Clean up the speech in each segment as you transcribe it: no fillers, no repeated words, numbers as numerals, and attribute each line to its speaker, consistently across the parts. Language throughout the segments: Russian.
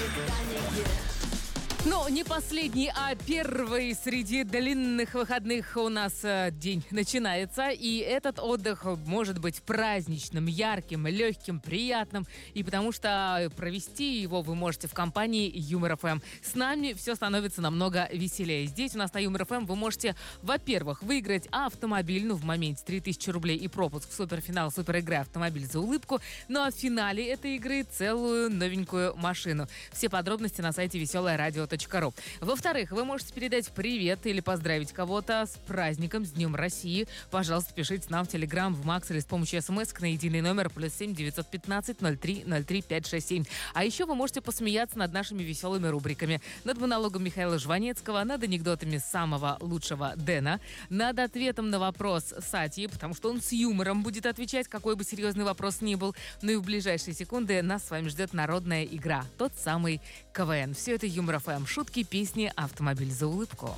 Speaker 1: Ну, не последний, а первый среди длинных выходных у нас день начинается. И этот отдых может быть праздничным, ярким, легким, приятным. И потому что провести его вы можете в компании Юмор ФМ. С нами все становится намного веселее. Здесь у нас на Юмор ФМ вы можете, во-первых, выиграть автомобиль, в моменте 3000 рублей и пропуск в суперфинал суперигры «Автомобиль за улыбку». Ну а в финале этой игры целую новенькую машину. Все подробности на сайте веселое-радио.ру. Во-вторых, вы можете передать привет или поздравить кого-то с праздником, с Днем России. Пожалуйста, пишите нам в Телеграм, в Макс или с помощью смс на единый номер +7 915 03 03 567. А еще вы можете посмеяться над нашими веселыми рубриками. Над монологом Михаила Жванецкого, над анекдотами самого лучшего Дэна, над ответом на вопрос Сати, потому что он с юмором будет отвечать, какой бы серьезный вопрос ни был. Ну и в ближайшие секунды нас с вами ждет народная игра, тот самый КВН. Все это Юмор ФМ. Шутки, песни, «Автомобиль за улыбку».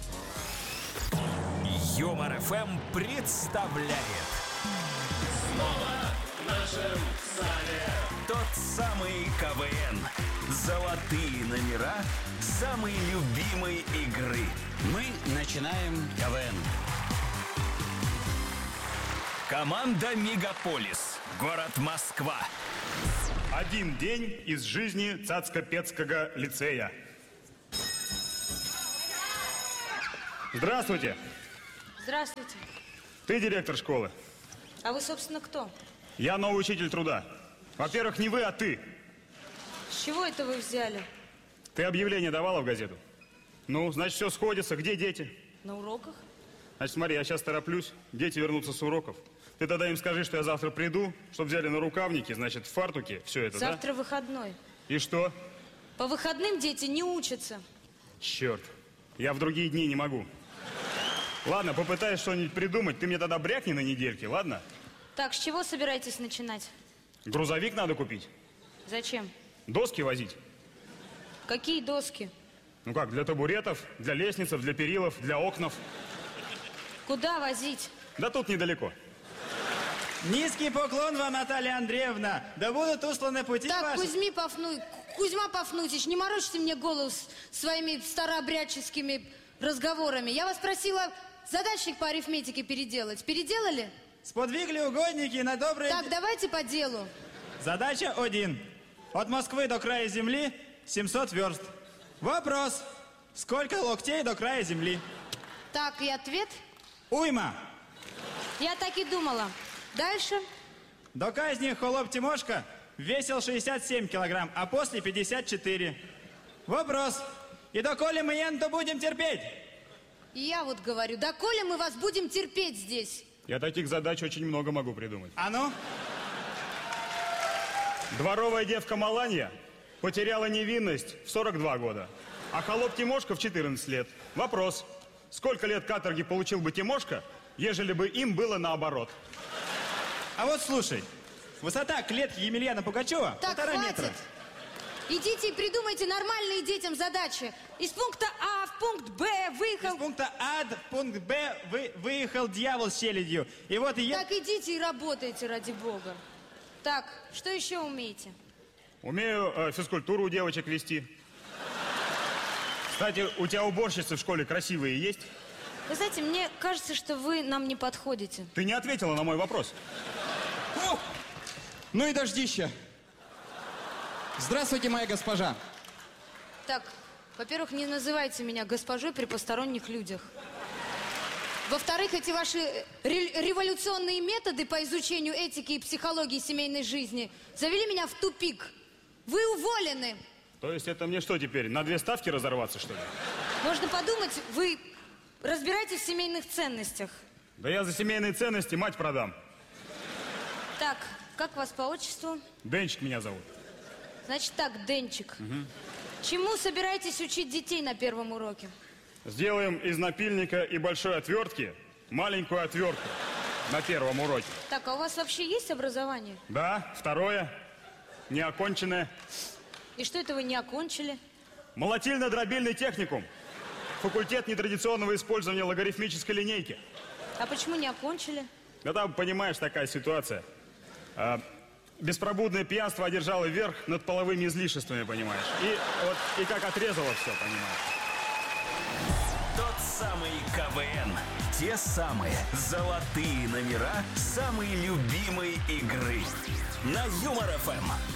Speaker 2: Юмор ФМ представляет
Speaker 3: Снова в нашем зале
Speaker 2: тот самый КВН. Золотые номера самой любимой игры.
Speaker 4: Мы начинаем КВН.
Speaker 2: Команда «Мегаполис». Город Москва.
Speaker 5: Один день из жизни Цацко-Пецкого лицея. Здравствуйте.
Speaker 6: Здравствуйте.
Speaker 5: Ты директор школы?
Speaker 6: А вы, собственно, кто?
Speaker 5: Я новый учитель труда. Во-первых, не вы, а ты.
Speaker 6: С чего это вы взяли?
Speaker 5: Ты объявление давала в газету? Ну, значит, все сходится. Где дети?
Speaker 6: На уроках?
Speaker 5: Значит, смотри, я сейчас тороплюсь. Дети вернутся с уроков. Ты тогда им скажи, что я завтра приду, чтобы взяли на рукавники, значит, в фартуке, все это,
Speaker 6: Завтра выходной.
Speaker 5: И что?
Speaker 6: По выходным дети не учатся.
Speaker 5: Черт, я в другие дни не могу. Ладно, попытаюсь что-нибудь придумать. Ты мне тогда брякни на недельке, ладно?
Speaker 6: Так, с чего собираетесь начинать?
Speaker 5: Грузовик надо купить.
Speaker 6: Зачем?
Speaker 5: Доски возить.
Speaker 6: Какие доски?
Speaker 5: Ну как, для табуретов, для лестниц, для перилов, для окнов.
Speaker 6: Куда возить?
Speaker 5: Да тут недалеко.
Speaker 4: Низкий поклон вам, Наталья Андреевна. Да будут усланы пути
Speaker 6: Так,
Speaker 4: ваши.
Speaker 6: Кузьма Пафнутич, не морочьте мне голову своими старообрядческими разговорами. Я вас просила задачник по арифметике переделать. Переделали?
Speaker 4: Сподвигли угодники на добрые...
Speaker 6: Так, давайте по делу.
Speaker 4: Задача 1. От Москвы до края земли 700 верст. Вопрос. Сколько локтей до края земли?
Speaker 6: Так, и ответ?
Speaker 4: Уйма.
Speaker 6: Я так и думала. Дальше?
Speaker 4: До казни холоп Тимошка весил 67 килограмм, а после 54. Вопрос. И доколе мы ента будем терпеть?
Speaker 6: И я вот говорю, доколе мы вас будем терпеть здесь?
Speaker 5: Я таких задач очень много могу придумать.
Speaker 4: А ну?
Speaker 5: Дворовая девка Маланья потеряла невинность в 42 года, а холоп Тимошка в 14 лет. Вопрос. Сколько лет каторги получил бы Тимошка, ежели бы им было наоборот?
Speaker 4: А вот слушай. Высота клетки Емельяна Пугачева
Speaker 6: Так,
Speaker 4: 1,5
Speaker 6: хватит.
Speaker 4: метра.
Speaker 6: Идите и придумайте нормальные детям задачи. Из пункта А в пункт Б выехал...
Speaker 4: Из пункта А в пункт Б выехал дьявол с челядью. И вот и я...
Speaker 6: Так идите и работайте, ради бога. Так, что еще умеете?
Speaker 5: Умею физкультуру у девочек вести. Кстати, у тебя уборщицы в школе красивые есть?
Speaker 6: Вы знаете, мне кажется, что вы нам не подходите.
Speaker 5: Ты не ответила на мой вопрос.
Speaker 7: О! Ну и дождище. Здравствуйте, моя госпожа.
Speaker 6: Так, во-первых, не называйте меня госпожой при посторонних людях. Во-вторых, эти ваши революционные методы по изучению этики и психологии семейной жизни завели меня в тупик. Вы уволены.
Speaker 5: То есть это мне что теперь, на 2 ставки разорваться, что ли?
Speaker 6: Можно подумать, вы разбираетесь в семейных ценностях.
Speaker 5: Да я за семейные ценности мать продам.
Speaker 6: Так, как вас по отчеству?
Speaker 5: Денчик меня зовут.
Speaker 6: Значит так, Денчик. Чему собираетесь учить детей на первом уроке?
Speaker 5: Сделаем из напильника и большой отвертки маленькую отвертку на первом уроке.
Speaker 6: Так, а у вас вообще есть образование?
Speaker 5: Да, второе, неоконченное.
Speaker 6: И что это вы не окончили?
Speaker 5: Молотильно-дробильный техникум. Факультет нетрадиционного использования логарифмической линейки.
Speaker 6: А почему не окончили?
Speaker 5: Да там, понимаешь, такая ситуация. беспробудное пьянство одержало верх над половыми излишествами, понимаешь? И как отрезало все, понимаешь?
Speaker 2: Тот самый КВН. Те самые золотые номера самой любимой игры. На Юмор ФМ.